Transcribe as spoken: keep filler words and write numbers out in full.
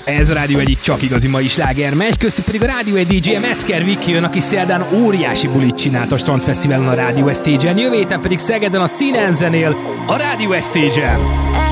Ez a Rádió egy csak igazi mai sláger megy, köztük pedig a Rádió egy dé dzsé Metzger Viki jön, aki szerdán óriási bulit csinált a Strandfesztiválon a Rádió Stage-en, jövő héten pedig Szegeden a Színen zenél a Rádió Stage-en.